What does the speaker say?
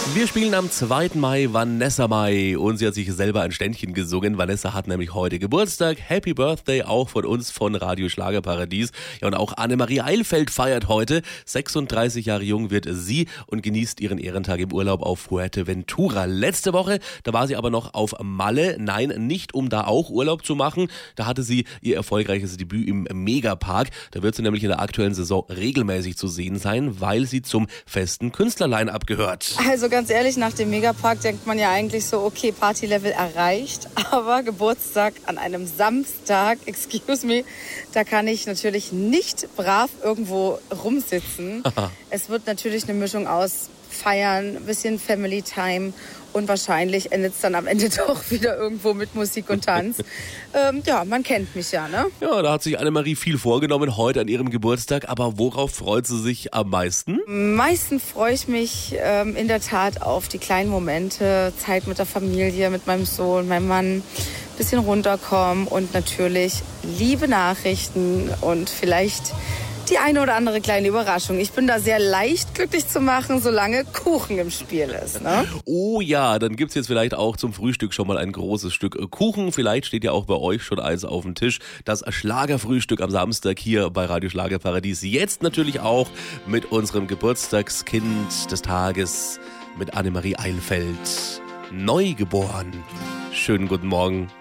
Wir spielen am 2. Mai Vanessa Mai und sie hat sich selber ein Ständchen gesungen. Vanessa hat nämlich heute Geburtstag. Happy Birthday auch von uns von Radio Schlagerparadies. Ja, und auch Annemarie Eilfeld feiert heute. 36 Jahre jung wird sie und genießt ihren Ehrentag im Urlaub auf Fuerteventura. Letzte Woche, da war sie aber noch auf Malle. Nein, nicht um da auch Urlaub zu machen. Da hatte sie ihr erfolgreiches Debüt im Megapark. Da wird sie nämlich in der aktuellen Saison regelmäßig zu sehen sein, weil sie zum festen Künstlerline-Up gehört. Also ganz ehrlich, nach dem Megapark denkt man ja eigentlich so, okay, Partylevel erreicht, aber Geburtstag an einem Samstag, excuse me, da kann ich natürlich nicht brav irgendwo rumsitzen. Es wird natürlich eine Mischung aus Feiern, ein bisschen Family Time und wahrscheinlich endet es dann am Ende doch wieder irgendwo mit Musik und Tanz. Ja, man kennt mich ja, ne? Ja, da hat sich Annemarie viel vorgenommen heute an ihrem Geburtstag, aber worauf freut sie sich am meisten? Am meisten freue ich mich in der Tat auf die kleinen Momente, Zeit mit der Familie, mit meinem Sohn, meinem Mann, bisschen runterkommen und natürlich liebe Nachrichten und vielleicht die eine oder andere kleine Überraschung. Ich bin da sehr leicht glücklich zu machen, solange Kuchen im Spiel ist. Ne? Oh ja, dann gibt's jetzt vielleicht auch zum Frühstück schon mal ein großes Stück Kuchen. Vielleicht steht ja auch bei euch schon eins auf dem Tisch. Das Schlagerfrühstück am Samstag hier bei Radio Schlagerparadies. Jetzt natürlich auch mit unserem Geburtstagskind des Tages, mit Annemarie Eilfeld. Neugeboren. Schönen guten Morgen.